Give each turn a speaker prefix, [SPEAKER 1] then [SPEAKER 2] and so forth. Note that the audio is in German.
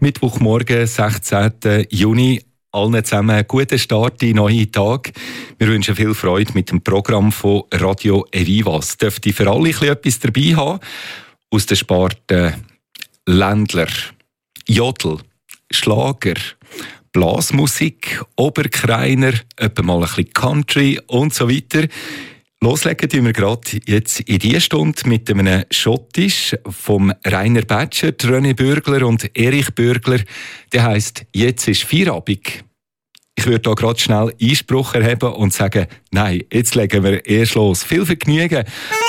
[SPEAKER 1] Mittwochmorgen, 16. Juni. Allen zusammen einen guten Start in den neuen Tag. Wir wünschen viel Freude mit dem Programm von Radio Evivas. Dürfte für alle etwas dabei haben. Aus den Sparten Ländler, Jodel, Schlager, Blasmusik, Oberkreiner, etwa mal ein bisschen Country und so weiter. Loslegen tun wir gerade jetzt in diese Stunde mit einem Schottisch vom Rainer Batscher, René Bürgler und Erich Bürgler. Der heisst «Jetzt ist Feierabend». Ich würde hier gerade schnell Einspruch erheben und sagen, nein, jetzt legen wir erst los. Viel Vergnügen!